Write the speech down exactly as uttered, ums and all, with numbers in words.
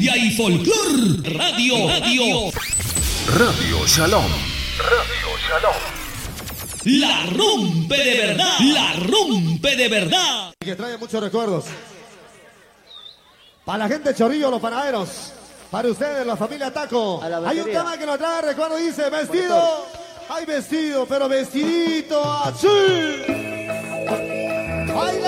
cumbia y folclor. Radio, radio. Radio Shalom. Radio Shalom. La rompe de verdad. La rompe de verdad. Que trae muchos recuerdos. Para la gente de Chorrillo, los panaderos. Para ustedes, la familia Taco. Hay un tema que nos trae recuerdo, dice vestido. Hay vestido, pero vestidito así.